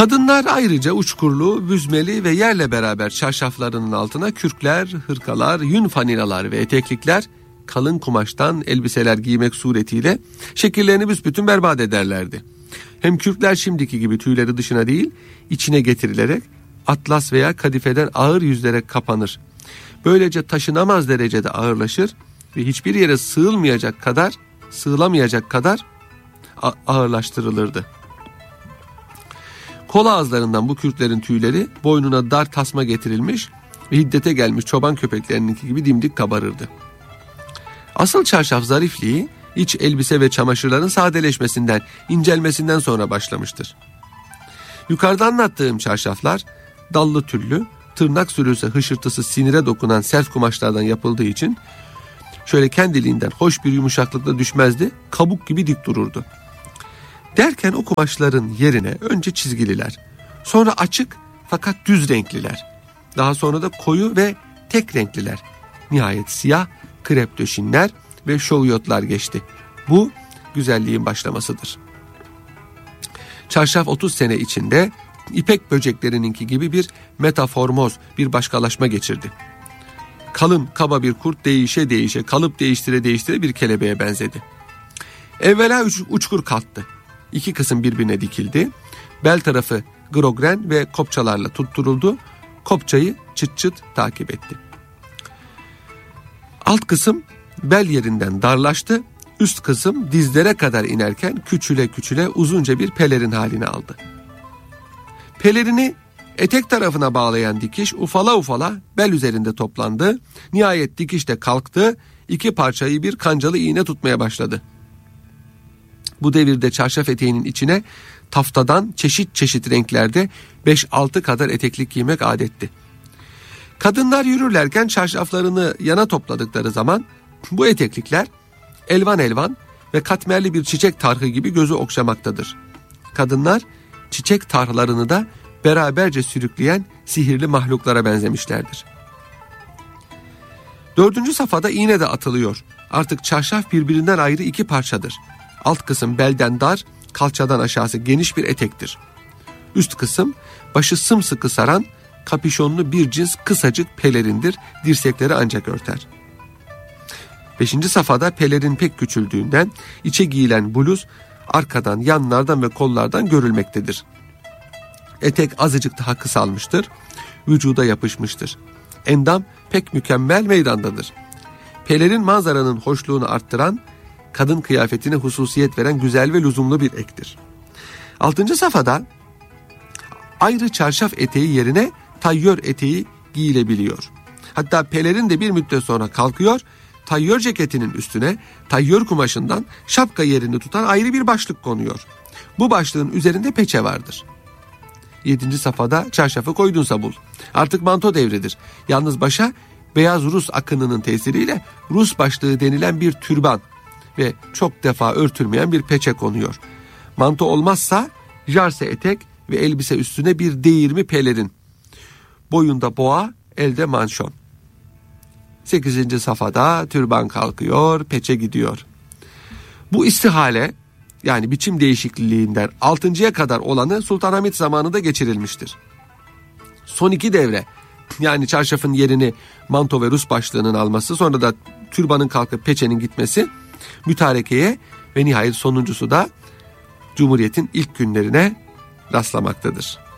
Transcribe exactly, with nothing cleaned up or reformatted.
Kadınlar ayrıca uçkurlu, büzmeli ve yerle beraber çarşaflarının altına kürkler, hırkalar, yün fanilalar ve eteklikler, kalın kumaştan elbiseler giymek suretiyle şekillerini büsbütün berbat ederlerdi. Hem kürkler şimdiki gibi tüyleri dışına değil, içine getirilerek atlas veya kadifeden ağır yüzlere kapanır. Böylece taşınamaz derecede ağırlaşır ve hiçbir yere sığılmayacak kadar, sığılamayacak kadar ağırlaştırılırdı. Kol ağızlarından bu kürklerin tüyleri boynuna dar tasma getirilmiş ve hiddete gelmiş çoban köpeklerininki gibi dimdik kabarırdı. Asıl çarşaf zarifliği iç elbise ve çamaşırların sadeleşmesinden, incelmesinden sonra başlamıştır. Yukarıda anlattığım çarşaflar dallı tüllü, tırnak sürülse hışırtısı sinire dokunan sert kumaşlardan yapıldığı için şöyle kendiliğinden hoş bir yumuşaklıkla düşmezdi, kabuk gibi dik dururdu. Derken o kumaşların yerine önce çizgililer, sonra açık fakat düz renkliler, daha sonra da koyu ve tek renkliler, nihayet siyah krep döşinler ve şovyotlar geçti. Bu güzelliğin başlamasıdır. Çarşaf otuz sene içinde ipek böceklerininki gibi bir metaformoz, bir başkalaşma geçirdi. Kalın kaba bir kurt değişe değişe, kalıp değiştire değiştire bir kelebeğe benzedi. Evvela uç, uçkur kalktı. İki kısım birbirine dikildi. Bel tarafı grogren ve kopçalarla tutturuldu. Kopçayı çıt çıt takip etti. Alt kısım bel yerinden darlaştı. Üst kısım dizlere kadar inerken küçüle küçüle uzunca bir pelerin halini aldı. Pelerini etek tarafına bağlayan dikiş ufala ufala bel üzerinde toplandı. Nihayet dikiş de kalktı. İki parçayı bir kancalı iğne tutmaya başladı. Bu devirde çarşaf eteğinin içine taftadan çeşit çeşit renklerde beş altı kadar eteklik giymek adetti. Kadınlar yürürlerken çarşaflarını yana topladıkları zaman bu eteklikler elvan elvan ve katmerli bir çiçek tarhı gibi gözü okşamaktadır. Kadınlar çiçek tarhlarını da beraberce sürükleyen sihirli mahluklara benzemişlerdir. Dördüncü safhada iğne de atılıyor. Artık çarşaf birbirinden ayrı iki parçadır. Alt kısım belden dar, kalçadan aşağısı geniş bir etektir. Üst kısım başı sımsıkı saran kapüşonlu bir cins kısacık pelerindir, dirsekleri ancak örter. Beşinci safhada pelerin pek küçüldüğünden içe giyilen bluz arkadan, yanlardan ve kollardan görülmektedir. Etek azıcık daha kısalmıştır, vücuda yapışmıştır. Endam pek mükemmel meydandadır. Pelerin manzaranın hoşluğunu arttıran, kadın kıyafetine hususiyet veren güzel ve lüzumlu bir ektir. Altıncı safhada ayrı çarşaf eteği yerine tayyör eteği giyilebiliyor. Hatta pelerin de bir müddet sonra kalkıyor, tayyör ceketinin üstüne tayyör kumaşından şapka yerini tutan ayrı bir başlık konuyor. Bu başlığın üzerinde peçe vardır. Yedinci safhada çarşafı koydunsa bul. Artık manto devridir. Yalnız başa beyaz Rus akınının tesiriyle Rus başlığı denilen bir türban ve çok defa örtülmeyen bir peçe konuyor. Manto olmazsa jarse etek ve elbise üstüne bir değirmi pelerin. Boyunda boğa, elde manşon. Sekizinci safhada türban kalkıyor, peçe gidiyor. Bu istihale, yani biçim değişikliğinden altıncıya kadar olanı Sultanahmet zamanında geçirilmiştir. Son iki devre, yani çarşafın yerini manto ve Rus başlığının alması, sonra da türbanın kalkıp peçenin gitmesi mütarekeye ve nihayet sonuncusu da Cumhuriyet'in ilk günlerine rastlamaktadır.